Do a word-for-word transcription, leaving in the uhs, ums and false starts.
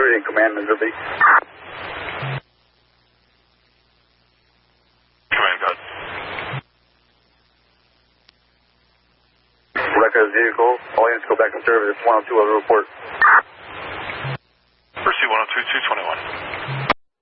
Meridian Command, Missouri. Command, go ahead. Record vehicle. All units go back in service. It's one oh two, other report. Pursuit one oh two, two twenty-one.